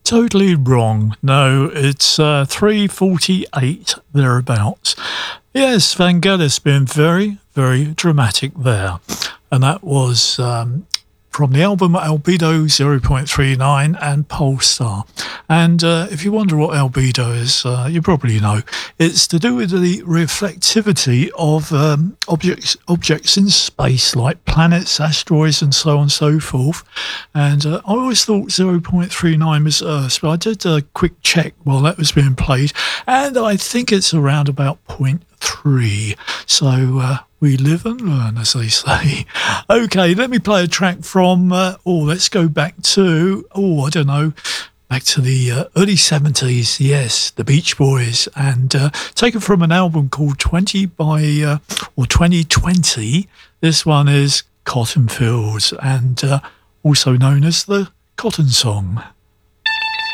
Totally wrong. No, it's 3:48 thereabouts. Yes, Vangelis been very, very dramatic there. And that was from the album Albedo 0.39 and Polestar. And if you wonder what albedo is, you probably know. It's to do with the reflectivity of objects in space, like planets, asteroids, and so on and so forth. And I always thought 0.39 was Earth, but I did a quick check while that was being played, and I think it's around about 0.3. So we live and learn, as they say. Okay, let me play a track from, let's go back to, I don't know, back to the early 70s, yes, the Beach Boys, and taken from an album called 2020. This one is Cotton Fields, and also known as the Cotton Song.